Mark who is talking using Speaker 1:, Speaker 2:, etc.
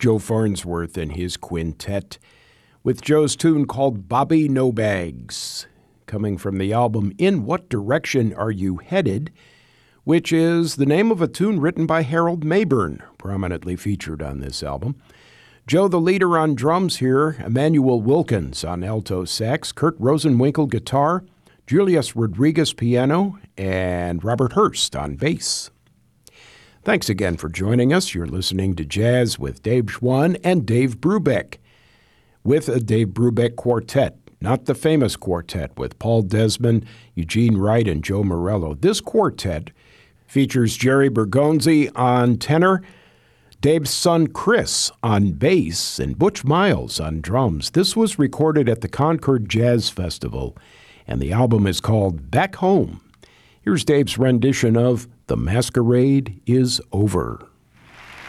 Speaker 1: Joe Farnsworth and his quintet with Joe's tune called Bobby No Bags, coming from the album In What Direction Are You Headed?, which is the name of a tune written by Harold Mabern, prominently featured on this album. Joe the leader on drums here, Emmanuel Wilkins on alto sax, Kurt Rosenwinkel guitar, Julius Rodriguez piano, and Robert Hurst on bass. Thanks again for joining us. You're listening to Jazz with Dave Schwann and Dave Brubeck, with a Dave Brubeck quartet, not the famous quartet with Paul Desmond, Eugene Wright, and Joe Morello. This quartet features Jerry Bergonzi on tenor, Dave's son Chris on bass, and Butch Miles on drums. This was recorded at the Concord Jazz Festival, and the album is called Back Home. Here's Dave's rendition of The Masquerade Is Over.